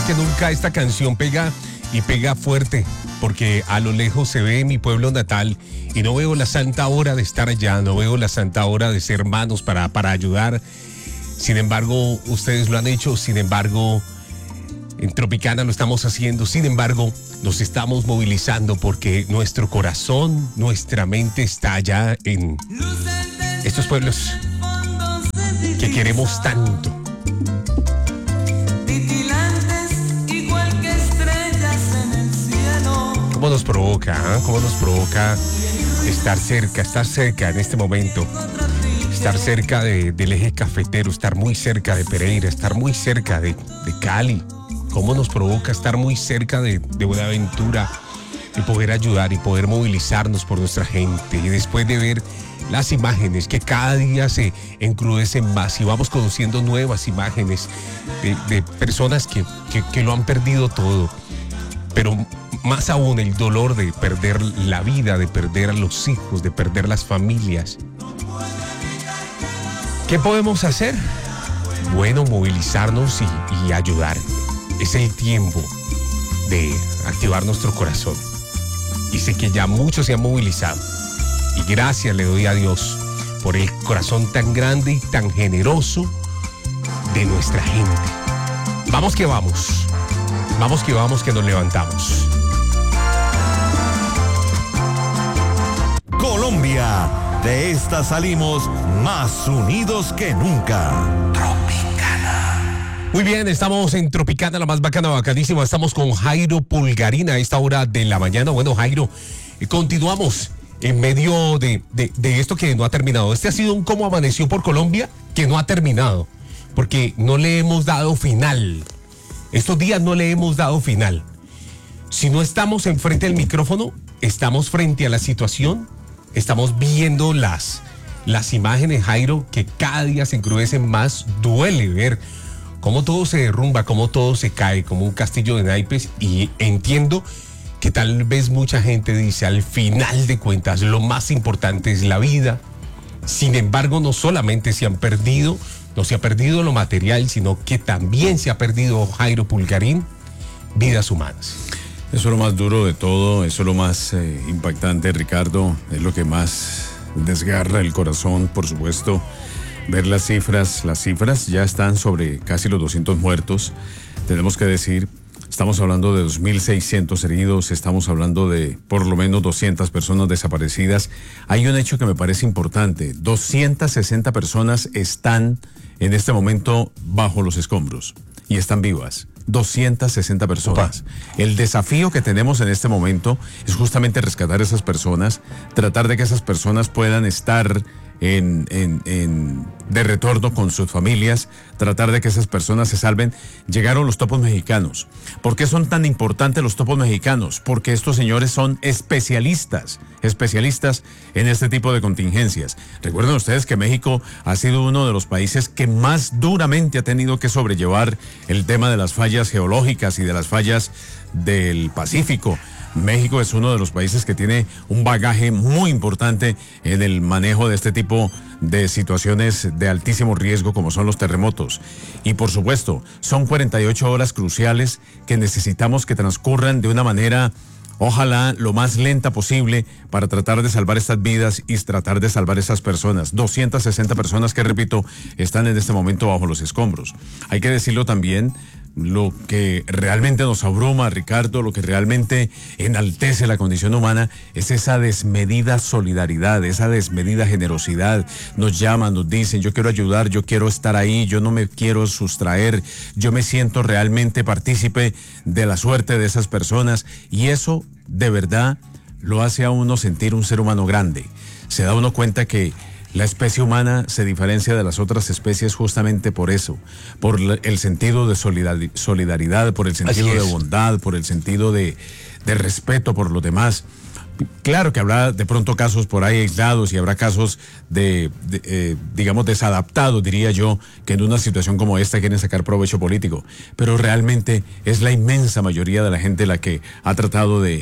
que nunca esta canción pega y pega fuerte, porque a lo lejos se ve mi pueblo natal y no veo la santa hora de estar allá, no veo la santa hora de ser manos para ayudar. Sin embargo, ustedes lo han hecho, sin embargo, en Tropicana lo estamos haciendo, sin embargo, nos estamos movilizando porque nuestro corazón, nuestra mente está allá en estos pueblos que queremos tanto. ¿Cómo nos provoca? ¿Cómo nos provoca estar cerca en este momento? Estar cerca del eje cafetero, estar muy cerca de Pereira, estar muy cerca de Cali. ¿Cómo nos provoca estar muy cerca de Buenaventura y poder ayudar y poder movilizarnos por nuestra gente? Y después de ver las imágenes que cada día se encrudecen más y vamos conociendo nuevas imágenes de personas que lo han perdido todo, pero más aún el dolor de perder la vida, de perder a los hijos, de perder las familias. ¿Qué podemos hacer? Bueno, movilizarnos y ayudar. Es el tiempo de activar nuestro corazón. Y sé que ya muchos se han movilizado. Y gracias le doy a Dios por el corazón tan grande y tan generoso de nuestra gente. Vamos que vamos. Vamos que nos levantamos. Colombia, de esta salimos más unidos que nunca. Tropicana. Muy bien, estamos en Tropicana, la más bacana, bacanísima. Estamos con Jairo Pulgarín a esta hora de la mañana. Bueno, Jairo, continuamos en medio de esto que no ha terminado. Este ha sido un cómo amaneció por Colombia que no ha terminado, porque no le hemos dado final. Estos días no le hemos dado final. Si no estamos enfrente del micrófono, estamos frente a la situación, estamos viendo las imágenes, Jairo, que cada día se encrudecen más. Duele ver cómo todo se derrumba, cómo todo se cae como un castillo de naipes, y entiendo que tal vez mucha gente dice, al final de cuentas, lo más importante es la vida. Sin embargo, no solamente se ha perdido lo material, sino que también se ha perdido, Jairo Pulgarín, vidas humanas. Eso es lo más duro de todo, eso es lo más impactante, Ricardo, es lo que más desgarra el corazón, por supuesto. Ver las cifras ya están sobre casi los 200 muertos, tenemos que decir. Estamos hablando de 2.600 heridos, estamos hablando de por lo menos 200 personas desaparecidas. Hay un hecho que me parece importante, 260 personas están en este momento bajo los escombros y están vivas. 260 personas. Opa. El desafío que tenemos en este momento es justamente rescatar a esas personas, tratar de que esas personas puedan estar de retorno con sus familias, tratar de que esas personas se salven. Llegaron los topos mexicanos. ¿Por qué son tan importantes los topos mexicanos? Porque estos señores son especialistas en este tipo de contingencias. Recuerden ustedes que México ha sido uno de los países que más duramente ha tenido que sobrellevar el tema de las fallas geológicas y de las fallas del Pacífico. México es uno de los países que tiene un bagaje muy importante en el manejo de este tipo de situaciones de altísimo riesgo como son los terremotos. Y por supuesto, son 48 horas cruciales que necesitamos que transcurran de una manera, ojalá, lo más lenta posible para tratar de salvar estas vidas y tratar de salvar esas personas. 260 personas que, repito, están en este momento bajo los escombros. Hay que decirlo también, lo que realmente nos abruma, Ricardo, lo que realmente enaltece la condición humana es esa desmedida solidaridad, esa desmedida generosidad. Nos llaman, nos dicen, yo quiero ayudar, yo quiero estar ahí, yo no me quiero sustraer, yo me siento realmente partícipe de la suerte de esas personas, y eso de verdad lo hace a uno sentir un ser humano grande. Se da uno cuenta que la especie humana se diferencia de las otras especies justamente por eso, por el sentido de solidaridad, por el sentido de bondad, por el sentido de respeto por los demás. Claro que habrá de pronto casos por ahí aislados y habrá casos digamos, desadaptados, diría yo, que en una situación como esta quieren sacar provecho político, pero realmente es la inmensa mayoría de la gente la que ha tratado de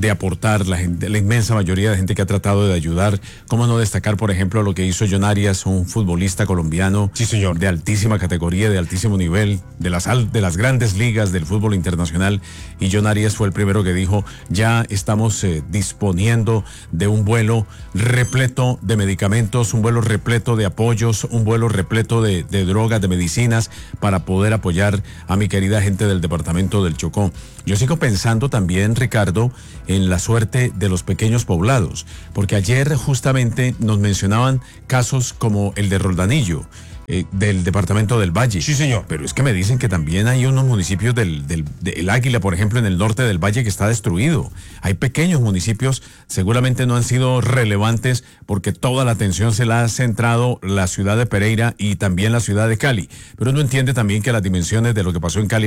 de aportar, la inmensa mayoría de gente que ha tratado de ayudar. ¿Cómo no destacar, por ejemplo, lo que hizo John Arias, un futbolista colombiano, sí, señor, de altísima categoría, de altísimo nivel, de las grandes ligas del fútbol internacional? Y John Arias fue el primero que dijo: ya estamos disponiendo de un vuelo repleto de medicamentos, un vuelo repleto de apoyos, un vuelo repleto de drogas, de medicinas, para poder apoyar a mi querida gente del departamento del Chocó. Yo sigo pensando también, Ricardo, en la suerte de los pequeños poblados, porque ayer justamente nos mencionaban casos como el de Roldanillo, del departamento del Valle. Sí, señor. Pero es que me dicen que también hay unos municipios del Águila, por ejemplo, en el norte del Valle, que está destruido. Hay pequeños municipios, seguramente no han sido relevantes porque toda la atención se la ha centrado la ciudad de Pereira y también la ciudad de Cali. Pero uno entiende también que las dimensiones de lo que pasó en Cali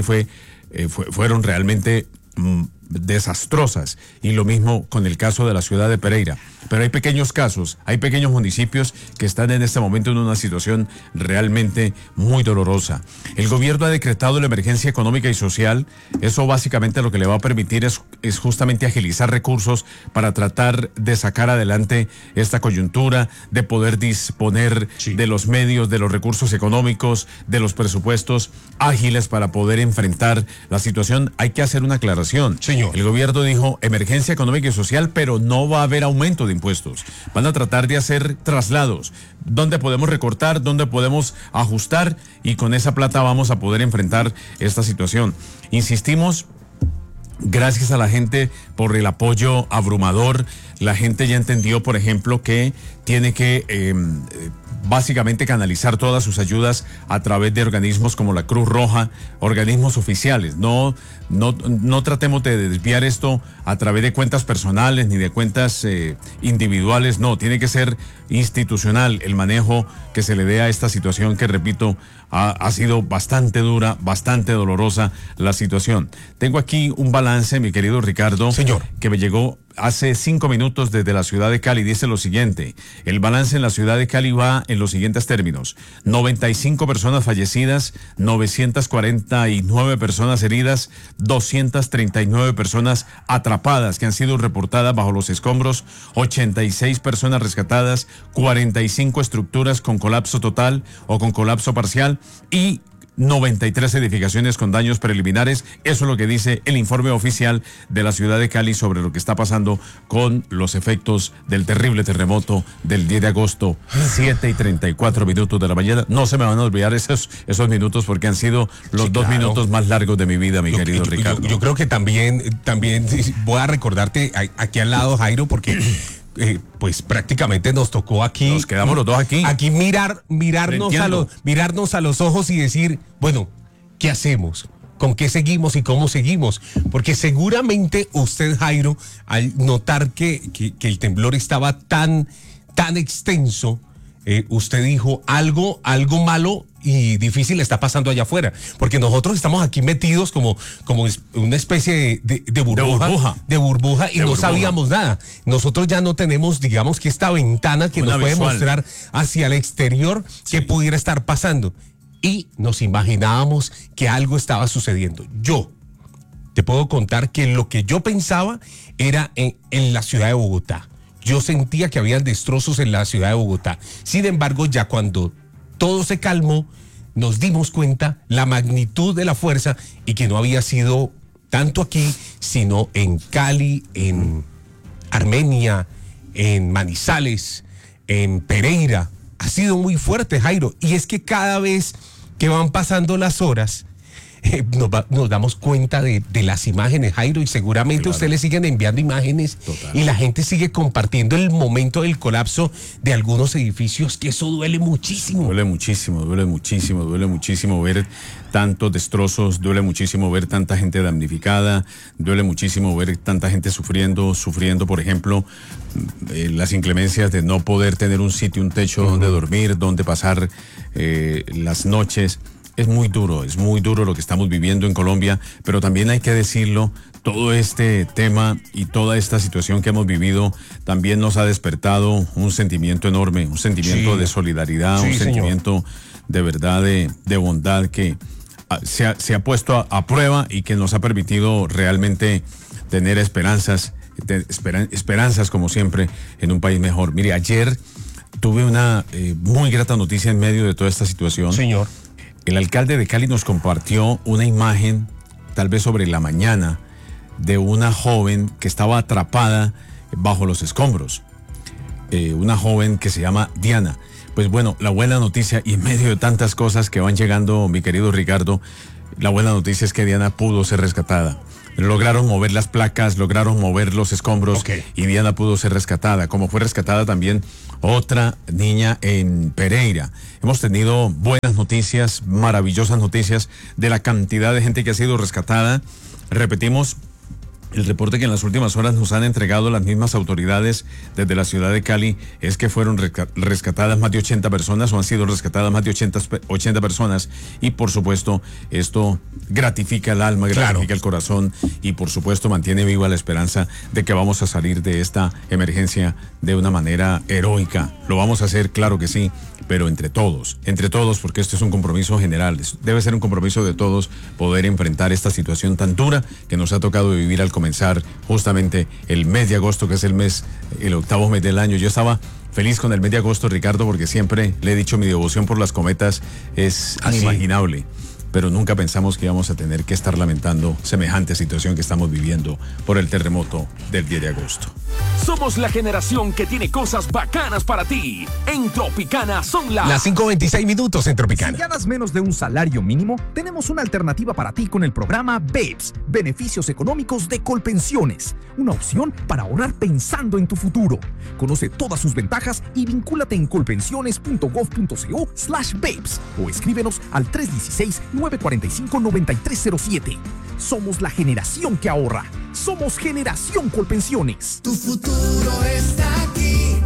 fueron realmente desastrosas, y lo mismo con el caso de la ciudad de Pereira. Pero hay pequeños casos, hay pequeños municipios que están en este momento en una situación realmente muy dolorosa. El gobierno ha decretado la emergencia económica y social. Eso básicamente lo que le va a permitir es justamente agilizar recursos para tratar de sacar adelante esta coyuntura, de poder disponer de los medios, de los recursos económicos, de los presupuestos ágiles para poder enfrentar la situación. Hay que hacer una aclaración. Señor. El gobierno dijo emergencia económica y social, pero no va a haber aumento de impuestos. Van a tratar de hacer traslados, donde podemos recortar, donde podemos ajustar, y con esa plata vamos a poder enfrentar esta situación. Insistimos, gracias a la gente por el apoyo abrumador. La gente ya entendió, por ejemplo, que tiene que básicamente canalizar todas sus ayudas a través de organismos como la Cruz Roja, organismos oficiales. No tratemos de desviar esto a través de cuentas personales ni de cuentas individuales. No, tiene que ser institucional el manejo que se le dé a esta situación que, repito, ha sido bastante dura, bastante dolorosa la situación. Tengo aquí un balance, mi querido Ricardo, señor, que me llegó hace 5 minutos desde la ciudad de Cali. Dice lo siguiente: el balance en la ciudad de Cali va en los siguientes términos: 95 personas fallecidas, 949 personas heridas, 239 personas atrapadas que han sido reportadas bajo los escombros, 86 personas rescatadas, 45 estructuras con colapso total o con colapso parcial y 93 edificaciones con daños preliminares. Eso es lo que dice el informe oficial de la ciudad de Cali sobre lo que está pasando con los efectos del terrible terremoto del 10 de agosto, 7:34 de la mañana. No se me van a olvidar esos minutos, porque han sido los 2 minutos más largos de mi vida, mi querido Ricardo. Yo creo que también voy a recordarte aquí al lado, Jairo, porque pues prácticamente nos tocó aquí. Nos quedamos los dos aquí. Aquí mirarnos a los ojos y decir, bueno, ¿qué hacemos? ¿Con qué seguimos y cómo seguimos? Porque seguramente usted, Jairo, al notar que el temblor estaba tan extenso, usted dijo algo malo y difícil está pasando allá afuera, porque nosotros estamos aquí metidos como una especie de burbuja y no sabíamos nada. Nosotros ya no tenemos, digamos, que esta ventana que nos puede mostrar hacia el exterior que pudiera estar pasando, y nos imaginábamos que algo estaba sucediendo. Yo te puedo contar que lo que yo pensaba era en la ciudad de Bogotá. Yo sentía que había destrozos en la ciudad de Bogotá. Sin embargo, ya cuando todo se calmó, nos dimos cuenta la magnitud de la fuerza y que no había sido tanto aquí, sino en Cali, en Armenia, en Manizales, en Pereira. Ha sido muy fuerte, Jairo. Y es que cada vez que van pasando las horas, nos damos cuenta de las imágenes, Jairo, y seguramente ustedes le siguen enviando imágenes. Total. Y la gente sigue compartiendo el momento del colapso de algunos edificios, que eso duele muchísimo. Duele muchísimo ver tantos destrozos, duele muchísimo ver tanta gente damnificada, duele muchísimo ver tanta gente sufriendo, por ejemplo, las inclemencias de no poder tener un sitio, un techo donde dormir, donde pasar las noches. Es muy duro lo que estamos viviendo en Colombia, pero también hay que decirlo, todo este tema y toda esta situación que hemos vivido también nos ha despertado un sentimiento enorme, un sentimiento de solidaridad, un sentimiento de verdad, de bondad que se ha puesto a prueba y que nos ha permitido realmente tener esperanzas esperanzas, como siempre, en un país mejor. Mire, ayer tuve una muy grata noticia en medio de toda esta situación. Señor. El alcalde de Cali nos compartió una imagen, tal vez sobre la mañana, de una joven que estaba atrapada bajo los escombros. Una joven que se llama Diana. Pues bueno, la buena noticia, y en medio de tantas cosas que van llegando, mi querido Ricardo, la buena noticia es que Diana pudo ser rescatada. Lograron mover las placas, lograron mover los escombros, y Diana pudo ser rescatada, como fue rescatada también otra niña en Pereira. Hemos tenido buenas noticias, maravillosas noticias de la cantidad de gente que ha sido rescatada. Repetimos, el reporte que en las últimas horas nos han entregado las mismas autoridades desde la ciudad de Cali es que fueron rescatadas más de 80 personas, o han sido rescatadas más de 80 personas, y por supuesto esto gratifica el alma, gratifica el corazón, y por supuesto mantiene viva la esperanza de que vamos a salir de esta emergencia de una manera heroica. Lo vamos a hacer, claro que sí, pero entre todos, porque esto es un compromiso general, debe ser un compromiso de todos poder enfrentar esta situación tan dura que nos ha tocado vivir al comenzar justamente el mes de agosto, que es el octavo mes del año. Yo estaba feliz con el mes de agosto, Ricardo, porque siempre le he dicho, mi devoción por las cometas es inimaginable, pero nunca pensamos que íbamos a tener que estar lamentando semejante situación que estamos viviendo por el terremoto del 10 de agosto. Somos la generación que tiene cosas bacanas para ti. En Tropicana son las 5:26 en Tropicana. Si ganas menos de un salario mínimo, tenemos una alternativa para ti con el programa BEPS, Beneficios Económicos de Colpensiones. Una opción para ahorrar pensando en tu futuro. Conoce todas sus ventajas y vincúlate en colpensiones.gov.co/BEPS o escríbenos al 316-945-9307. Somos la generación que ahorra. Somos Generación Colpensiones. Tu futuro está aquí.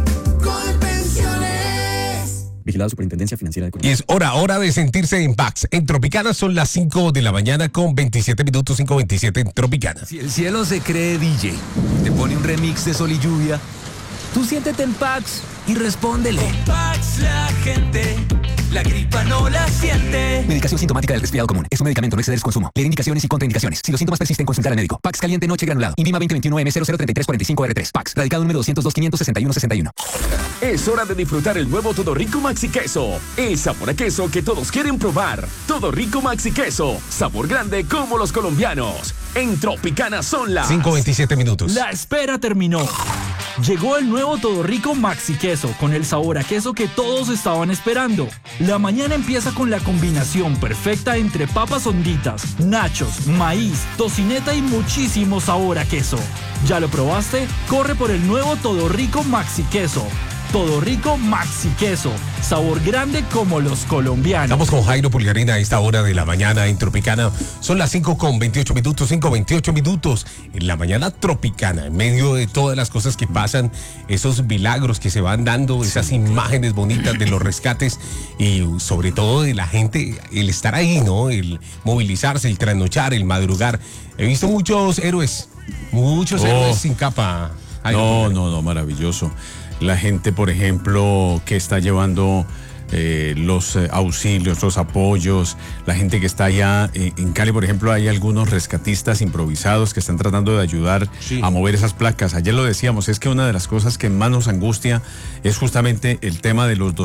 Colpensiones. Vigilado Superintendencia Financiera de Colombia. Y es hora de sentirse en paz. En Tropicana son las 5 de la mañana con 27 minutos, 5:27 en Tropicana. Si el cielo se cree DJ, te pone un remix de Sol y Lluvia, tú siéntete en Pax y respóndele. Con Pax la gente, la gripa no la siente. Medicación sintomática del resfriado común. Es un medicamento, no exceder su consumo. Leer indicaciones y contraindicaciones. Si los síntomas persisten, consultar al médico. Pax caliente noche granulado. Invima 2021M003345R3. Pax. Radicado número 202-561-61. Es hora de disfrutar el nuevo Todo Rico Maxi Queso. El sabor a queso que todos quieren probar. Todo Rico Maxi Queso. Sabor grande como los colombianos. En Tropicana son las 5:27 minutos. La espera terminó. Llegó el nuevo Todo Rico Maxi Queso con el sabor a queso que todos estaban esperando. La mañana empieza con la combinación perfecta entre papas honditas, nachos, maíz, tocineta y muchísimo sabor a queso. ¿Ya lo probaste? Corre por el nuevo Todo Rico Maxi Queso. Todo Rico Maxi Queso. Sabor grande como los colombianos. Estamos con Jairo Pulgarina a esta hora de la mañana en Tropicana. Son las 5:28 minutos, 5:28 minutos en la mañana tropicana. En medio de todas las cosas que pasan, esos milagros que se van dando, esas imágenes bonitas de los rescates y sobre todo de la gente, el estar ahí, ¿no? El movilizarse, el trasnochar, el madrugar. He visto muchos héroes sin capa. No, maravilloso. La gente, por ejemplo, que está llevando los auxilios, los apoyos, la gente que está allá en Cali, por ejemplo, hay algunos rescatistas improvisados que están tratando de ayudar a mover esas placas. Ayer lo decíamos, es que una de las cosas que más nos angustia es justamente el tema de las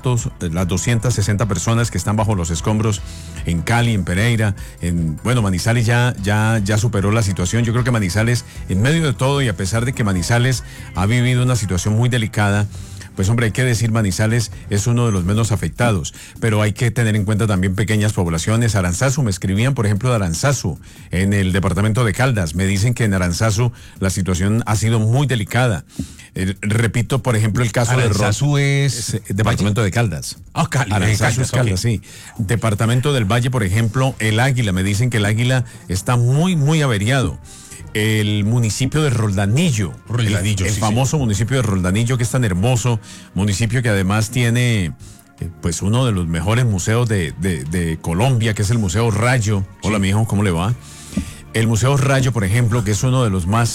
260 personas que están bajo los escombros en Cali, en Pereira, Manizales ya superó la situación. Yo creo que Manizales, en medio de todo y a pesar de que Manizales ha vivido una situación muy delicada, pues hombre, hay que decir, Manizales es uno de los menos afectados, pero hay que tener en cuenta también pequeñas poblaciones. Aranzazu, me escribían, por ejemplo, de Aranzazu, en el departamento de Caldas. Me dicen que en Aranzazu la situación ha sido muy delicada. Repito, por ejemplo, el caso Aranzazu es departamento de Caldas. Aranzazu es Caldas, sí. Departamento del Valle, por ejemplo, el Águila. Me dicen que el Águila está muy, muy averiado. El municipio de Roldanillo, el famoso municipio de Roldanillo, que es tan hermoso, municipio que además tiene pues uno de los mejores museos de Colombia, que es el Museo Rayo. Hola, mijo, ¿cómo le va? El Museo Rayo, por ejemplo, que es uno de los más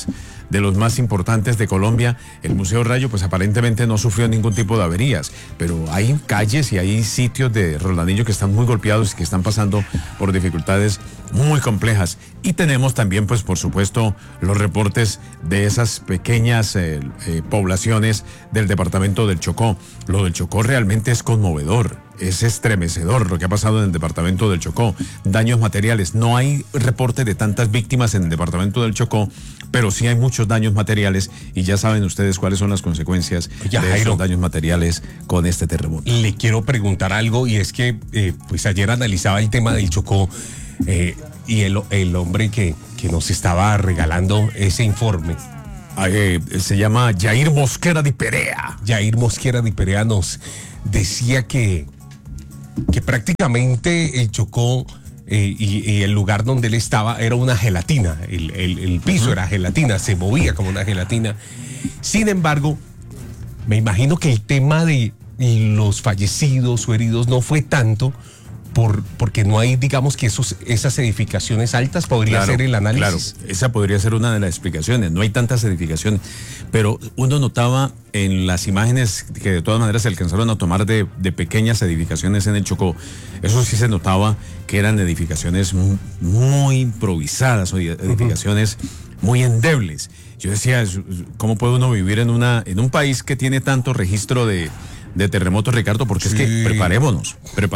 de los más importantes de Colombia, el Museo Rayo, pues aparentemente no sufrió ningún tipo de averías, pero hay calles y hay sitios de Roldadillo que están muy golpeados y que están pasando por dificultades muy complejas. Y tenemos también, pues por supuesto, los reportes de esas pequeñas poblaciones del departamento del Chocó. Lo del Chocó realmente es conmovedor, es estremecedor lo que ha pasado en el departamento del Chocó. Daños materiales, no hay reporte de tantas víctimas en el departamento del Chocó, pero sí hay muchos daños materiales y ya saben ustedes cuáles son las consecuencias de esos daños materiales con este terremoto. Le quiero preguntar algo, y es que pues ayer analizaba el tema del Chocó y el hombre que nos estaba regalando ese informe. Se llama Jair Mosquera de Perea. Jair Mosquera de Perea nos decía que prácticamente el Chocó y el lugar donde él estaba era una gelatina, el piso era gelatina, se movía como una gelatina. Sin embargo, me imagino que el tema de los fallecidos o heridos no fue tanto porque no hay, digamos, que esas edificaciones altas. Podría ser el análisis. Claro, esa podría ser una de las explicaciones. No hay tantas edificaciones, pero uno notaba en las imágenes que de todas maneras se alcanzaron a tomar de pequeñas edificaciones en el Chocó. Eso sí se notaba que eran edificaciones muy improvisadas, o edificaciones muy endebles. Yo decía, ¿cómo puede uno vivir en un país que tiene tanto registro de terremotos, Ricardo? Porque es que preparémonos.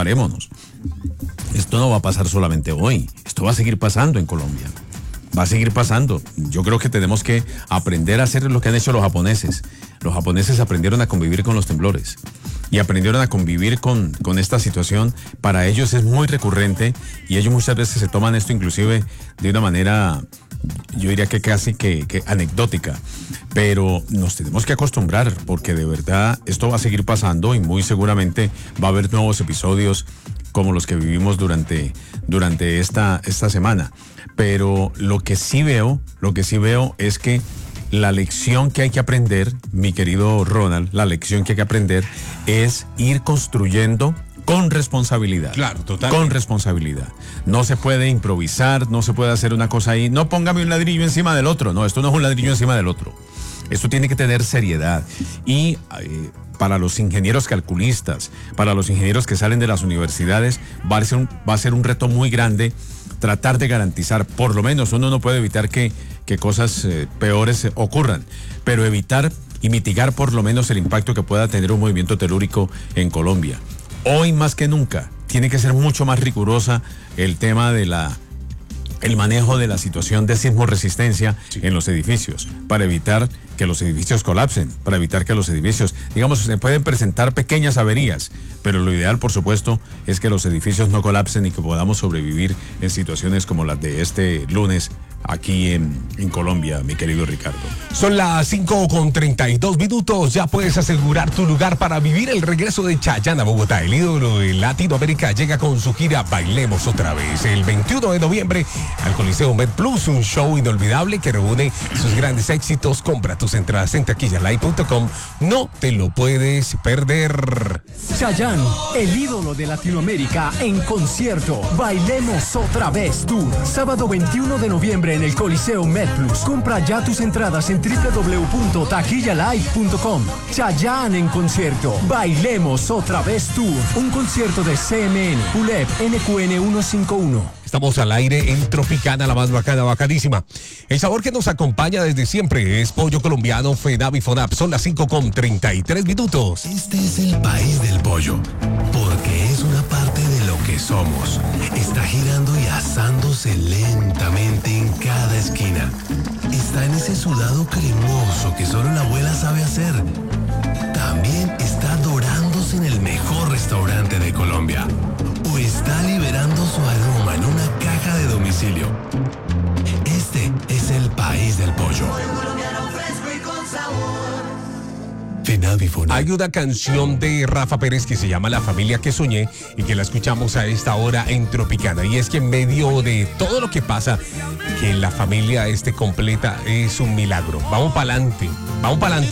Esto no va a pasar solamente hoy, esto va a seguir pasando en Colombia. Va a seguir pasando. Yo creo que tenemos que aprender a hacer lo que han hecho los japoneses. Los japoneses aprendieron a convivir con los temblores y aprendieron a convivir con esta situación. Para ellos es muy recurrente y ellos muchas veces se toman esto inclusive de una manera, yo diría que casi que anecdótica, pero nos tenemos que acostumbrar porque de verdad esto va a seguir pasando y muy seguramente va a haber nuevos episodios como los que vivimos durante esta semana. Pero lo que sí veo es que la lección que hay que aprender, mi querido Ronald, la lección que hay que aprender es ir construyendo con responsabilidad. Claro, totalmente. Con responsabilidad. No se puede improvisar, no se puede hacer una cosa ahí. No póngame un ladrillo encima del otro. No, esto no es un ladrillo encima del otro. Esto tiene que tener seriedad. Y para los ingenieros calculistas, para los ingenieros que salen de las universidades, va a ser un reto muy grande tratar de garantizar, por lo menos uno no puede evitar que cosas peores ocurran, pero evitar y mitigar por lo menos el impacto que pueda tener un movimiento telúrico en Colombia. Hoy más que nunca tiene que ser mucho más rigurosa el tema de el manejo de la situación de sismo resistencia en los edificios, para evitar que los edificios colapsen, para evitar que los edificios, digamos, se pueden presentar pequeñas averías, pero lo ideal, por supuesto, es que los edificios no colapsen y que podamos sobrevivir en situaciones como las de este lunes aquí en Colombia, mi querido Ricardo. Son las 5:32. Ya puedes asegurar tu lugar para vivir el regreso de Chayanne a Bogotá. El ídolo de Latinoamérica llega con su gira Bailemos Otra Vez el 21 de noviembre al Coliseo MedPlus, un show inolvidable que reúne sus grandes éxitos. Compra tus entradas en taquillalive.com. No te lo puedes perder. Chayanne, el ídolo de Latinoamérica en concierto. Bailemos Otra Vez Tour, sábado 21 de noviembre en el Coliseo MedPlus. Compra ya tus entradas en www.taquillalive.com. Chayanne en concierto. Bailemos Otra Vez Tour, un concierto de CMN, ULEP, NQN 151. Estamos al aire en Tropicana, la más bacana, bacadísima. El sabor que nos acompaña desde siempre es pollo colombiano FENAV y FONAP. Son las 5:33. Este es el país del pollo, porque es una parte de lo que somos. Está girando y asándose lentamente en cada esquina. Está en ese sudado cremoso que solo la abuela sabe hacer. También está dorándose en el mejor restaurante de Colombia. O está liberando su aroma en una caja de domicilio. Este es el país del pollo. Hay una canción de Rafa Pérez que se llama La Familia que Soñé y que la escuchamos a esta hora en Tropicana. Y es que en medio de todo lo que pasa, que la familia esté completa es un milagro. Vamos para adelante,